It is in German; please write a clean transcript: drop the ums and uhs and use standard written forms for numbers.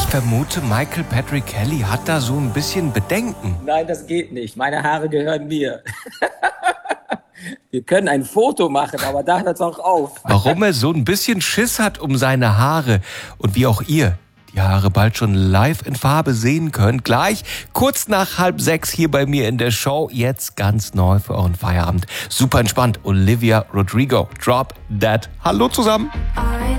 vermute, Michael Patrick Kelly hat da so ein bisschen Bedenken. Nein, das geht nicht. Meine Haare gehören mir. Wir können ein Foto machen, aber da hört es auch auf. Warum er so ein bisschen Schiss hat um seine Haare und wie auch ihr die Haare bald schon live in Farbe sehen könnt, gleich kurz nach 5:30 hier bei mir in der Show, jetzt ganz neu für euren Feierabend. Super entspannt, Olivia Rodrigo, Drop Dead. Hallo zusammen.